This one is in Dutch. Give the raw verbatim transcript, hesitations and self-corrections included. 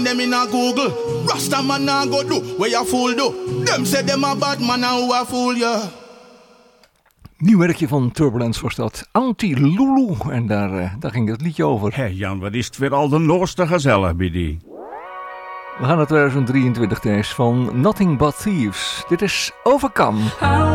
Them in a Google, Rasta man a go do, where you fool do. Them say them a bad man and who a fool ya. Nieuw werkje van Turbulence was dat. Anti-Lulu. En daar, uh, daar ging het liedje over. Hé hey Jan, wat is het weer al de nooste gezellig bij die. We gaan naar twintig drieëntwintig, Thijs, van Nothing But Thieves. Dit is Overcome.